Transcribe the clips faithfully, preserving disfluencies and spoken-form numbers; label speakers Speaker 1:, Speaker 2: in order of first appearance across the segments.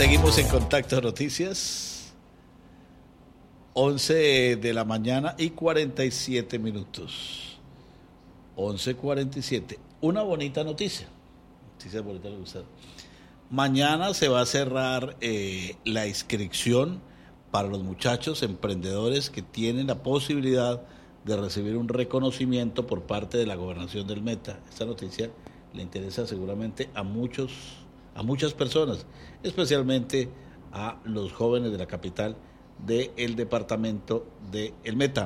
Speaker 1: Seguimos en Contacto Noticias, once de la mañana y cuarenta y siete minutos. once cuarenta y siete. Una bonita noticia. Noticia bonita, le gusta. Mañana se va a cerrar eh, la inscripción para los muchachos emprendedores que tienen la posibilidad de recibir un reconocimiento por parte de la Gobernación del Meta. Esta noticia le interesa seguramente a muchos, a muchas personas, especialmente a los jóvenes de la capital del departamento de El Meta.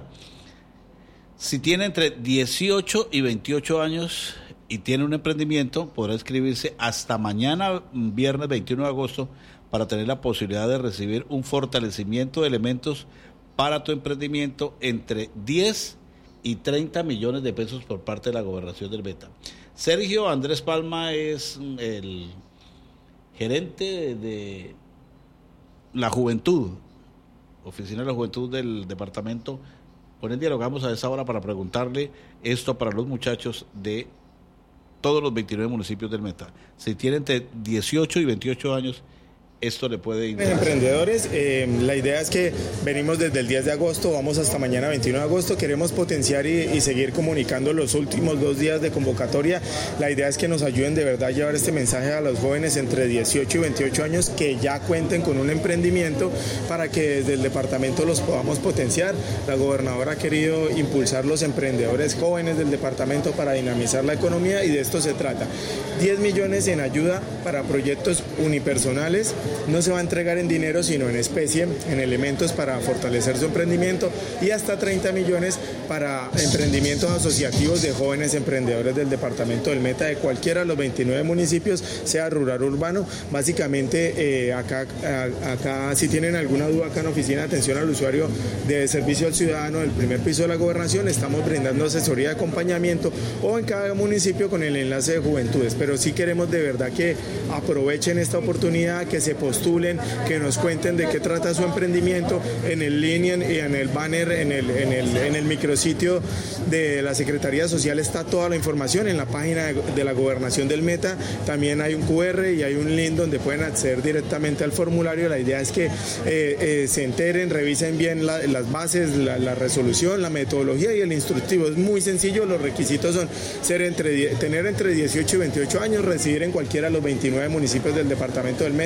Speaker 1: Si tiene entre dieciocho y veintiocho años y tiene un emprendimiento, podrá inscribirse hasta mañana, viernes veintiuno de agosto, para tener la posibilidad de recibir un fortalecimiento de elementos para tu emprendimiento entre diez y treinta millones de pesos por parte de la Gobernación del Meta. Sergio Andrés Palma es el gerente de, de la juventud, oficina de la juventud del departamento. Con él dialogamos a esa hora para preguntarle esto para los muchachos de todos los veintinueve municipios del Meta. Si tienen entre dieciocho y veintiocho años, esto le puede interesar.
Speaker 2: Emprendedores, eh, la idea es que venimos desde el diez de agosto, vamos hasta mañana veintiuno de agosto, queremos potenciar y, y seguir comunicando los últimos dos días de convocatoria. La idea es que nos ayuden de verdad a llevar este mensaje a los jóvenes entre dieciocho y veintiocho años que ya cuenten con un emprendimiento para que desde el departamento los podamos potenciar. La gobernadora ha querido impulsar los emprendedores jóvenes del departamento para dinamizar la economía y de esto se trata. diez millones en ayuda para proyectos unipersonales. No se va a entregar en dinero, sino en especie, en elementos para fortalecer su emprendimiento, y hasta treinta millones para emprendimientos asociativos de jóvenes emprendedores del departamento del Meta, de cualquiera de los veintinueve municipios, sea rural o urbano. Básicamente, eh, acá, a, acá, si tienen alguna duda, acá en Oficina de Atención al Usuario de Servicio al Ciudadano del primer piso de la Gobernación, estamos brindando asesoría de acompañamiento, o en cada municipio con el enlace de juventudes. Pero sí queremos de verdad que aprovechen esta oportunidad, que se postulen, que nos cuenten de qué trata su emprendimiento. En el línea y en el banner, en el, en el, en el micrositio de la Secretaría Social está toda la información. En la página de, de la Gobernación del Meta también hay un cu erre y hay un link donde pueden acceder directamente al formulario. La idea es que eh, eh, se enteren, revisen bien la, las bases, la, la resolución, la metodología y el instructivo. Es muy sencillo, los requisitos son ser entre, tener entre dieciocho y veintiocho años, residir en cualquiera de los veintinueve municipios del departamento del Meta.